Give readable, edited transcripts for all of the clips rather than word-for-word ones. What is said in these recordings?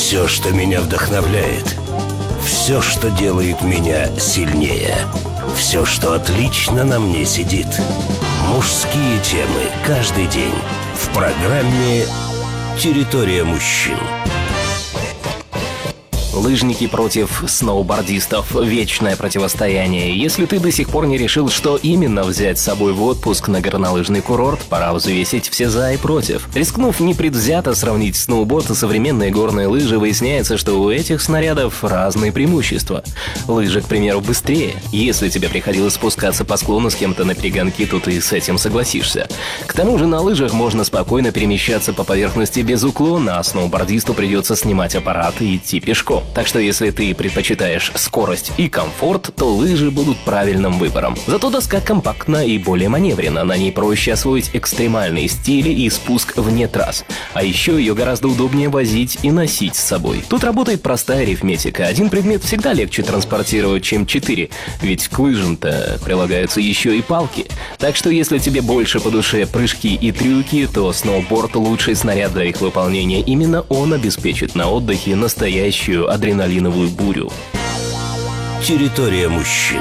Все, что меня вдохновляет. Все, что делает меня сильнее. Все, что отлично на мне сидит. Мужские темы каждый день в программе «Территория мужчин». Лыжники против сноубордистов. Вечное противостояние. Если ты до сих пор не решил, что именно взять с собой в отпуск на горнолыжный курорт, пора взвесить все за и против. Рискнув непредвзято сравнить сноуборд и современные горные лыжи, выясняется, что у этих снарядов разные преимущества. Лыжи, к примеру, быстрее. Если тебе приходилось спускаться по склону с кем-то на перегонки, то ты с этим согласишься. К тому же на лыжах можно спокойно перемещаться по поверхности без уклона, а сноубордисту придется снимать аппарат и идти пешком. Так что если ты предпочитаешь скорость и комфорт, то лыжи будут правильным выбором. Зато доска компактна и более маневренна, на ней проще освоить экстремальные стили и спуск вне трасс. А еще ее гораздо удобнее возить и носить с собой. Тут работает простая арифметика. Один предмет всегда легче транспортировать, чем 4, ведь к лыжам-то прилагаются еще и палки. Так что если тебе больше по душе прыжки и трюки, то сноуборд — лучший снаряд для их выполнения. Именно он обеспечит на отдыхе настоящую адреналиновую бурю. Территория мужчин.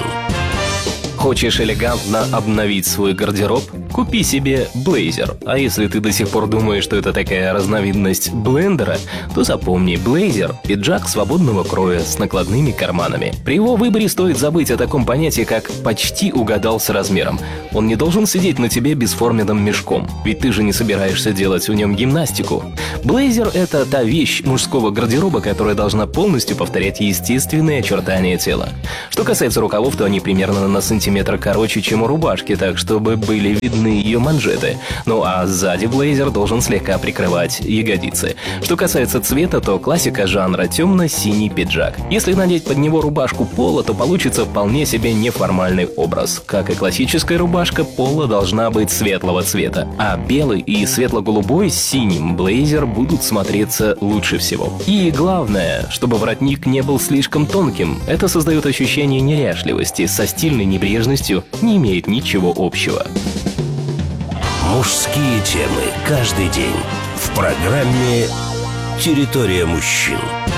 Хочешь элегантно обновить свой гардероб? Купи себе блейзер. А если ты до сих пор думаешь, что это такая разновидность блендера, то запомни, блейзер – пиджак свободного кроя с накладными карманами. При его выборе стоит забыть о таком понятии, как «почти угадал с размером». Он не должен сидеть на тебе бесформенным мешком, ведь ты же не собираешься делать в нем гимнастику. Блейзер – это та вещь мужского гардероба, которая должна полностью повторять естественные очертания тела. Что касается рукавов, то они примерно на сантиметр короче, чем у рубашки, так чтобы были видны ее манжеты. Ну а сзади блейзер должен слегка прикрывать ягодицы. Что касается цвета, то классика жанра — темно-синий пиджак. Если надеть под него рубашку поло, то получится вполне себе неформальный образ. Как и классическая рубашка, поло должна быть светлого цвета, а белый и светло-голубой с синим блейзер будут смотреться лучше всего. И главное, чтобы воротник не был слишком тонким. Это создает ощущение неряшливости, со стильной небрежностью не имеет ничего общего. Мужские темы каждый день в программе «Территория мужчин».